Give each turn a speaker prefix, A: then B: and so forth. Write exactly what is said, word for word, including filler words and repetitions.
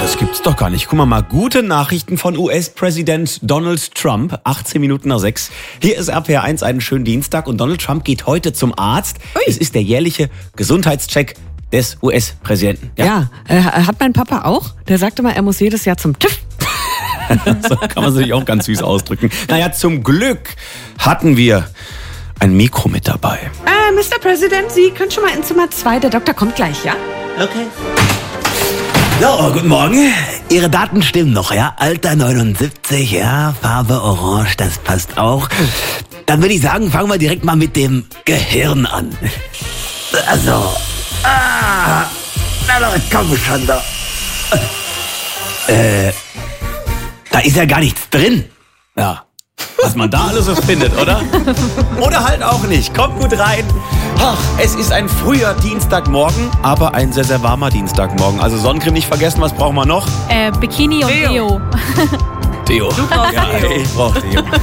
A: Das gibt's doch gar nicht. Guck mal, mal gute Nachrichten von U S-Präsident Donald Trump. achtzehn Minuten nach sechs. Hier ist R P R eins, einen schönen Dienstag. Und Donald Trump geht heute zum Arzt. Ui. Es ist der jährliche Gesundheitscheck des U S-Präsidenten.
B: Ja, ja äh, hat mein Papa auch. Der sagte mal, er muss jedes Jahr zum TÜV.
A: So kann man sich auch ganz süß ausdrücken. Naja, zum Glück hatten wir ein Mikro mit dabei.
B: Äh, Mister President, Sie können schon mal in Zimmer zwei. Der Doktor kommt gleich, ja?
C: Okay. So, guten Morgen. Ihre Daten stimmen noch, ja? Alter neunundsiebzig, ja, Farbe orange, das passt auch. Dann würde ich sagen, fangen wir direkt mal mit dem Gehirn an. Also, ah, na doch, komm schon da. Äh, da ist ja gar nichts drin.
A: Ja, was man da alles so findet, oder? Oder halt auch nicht. Kommt gut rein. Ach, es ist ein früher Dienstagmorgen, aber ein sehr, sehr warmer Dienstagmorgen. Also Sonnencreme nicht vergessen, was brauchen wir noch?
D: Äh, Bikini und Deo.
A: Deo.
B: Du brauchst
A: ja,
B: Deo.
A: Ich brauch Deo.